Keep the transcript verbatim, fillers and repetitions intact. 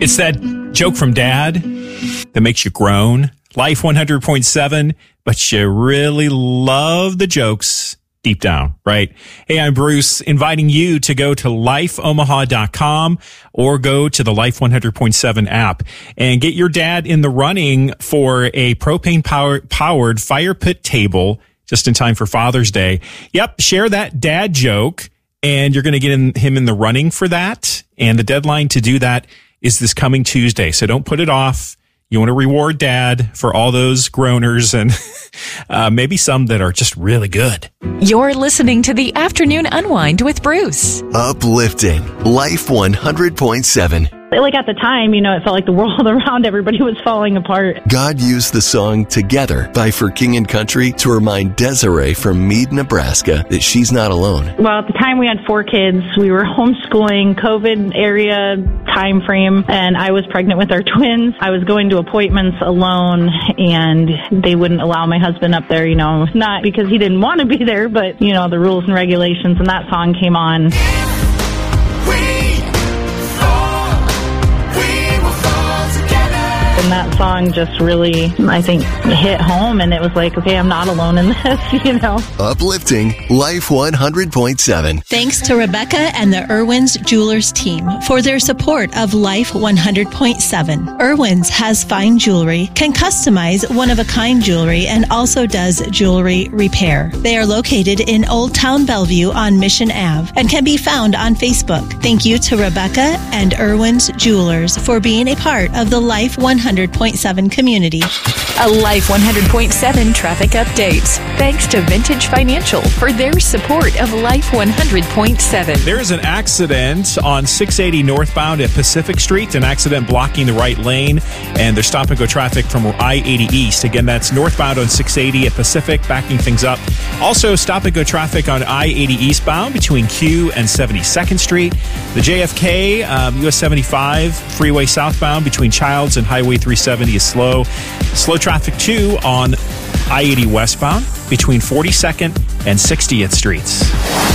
It's that joke from Dad that makes you groan. Life one hundred point seven, but you really love the jokes deep down, right? Hey, I'm Bruce, inviting you to go to life omaha dot com or go to the Life one hundred point seven app and get your dad in the running for a propane power, powered fire pit table just in time for Father's Day. Yep, share that dad joke and you're going to get in, him in the running for that. And the deadline to do that is this coming Tuesday. So don't put it off. You want to reward Dad for all those groaners and uh, maybe some that are just really good. You're listening to the Afternoon Unwind with Bruce. Uplifting. Life one hundred point seven. Like at the time, you know, it felt like the world around everybody was falling apart. God used the song Together by For King and Country to remind Desiree from Meade, Nebraska that she's not alone. Well, at the time we had four kids. We were homeschooling, COVID area time frame, and I was pregnant with our twins. I was going to appointments alone, and they wouldn't allow my husband up there, you know, not because he didn't want to be there, but, you know, the rules and regulations, and that song came on. And that song just really, I think, hit home, and it was like, okay, I'm not alone in this, you know. Uplifting Life one hundred point seven. Thanks to Rebecca and the Irwin's Jewelers team for their support of Life one hundred point seven. Irwin's has fine jewelry, can customize one-of-a-kind jewelry, and also does jewelry repair. They are located in Old Town Bellevue on Mission Avenue and can be found on Facebook. Thank you to Rebecca and Irwin's Jewelers for being a part of the Life one hundred point seven community. A Life one hundred point seven traffic update. Thanks to Vintage Financial for their support of Life one hundred point seven. There is an accident on six eighty northbound at Pacific Street, an accident blocking the right lane, and there's stop and go traffic from I eighty East. Again, that's northbound on six eighty at Pacific, backing things up. Also, stop and go traffic on I eighty eastbound between Q and seventy-second Street. The J F K, um, U S seventy-five freeway southbound between Childs and Highway three seventy is slow. Slow traffic, too, on I eighty westbound between forty-second and sixtieth Streets.